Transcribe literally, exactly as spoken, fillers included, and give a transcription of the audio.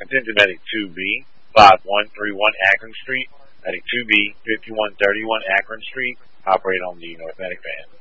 Attention Medic two B, five one three one Akron Street. Medic two B, fifty-one thirty-one Akron Street. Operate on the North Medic van.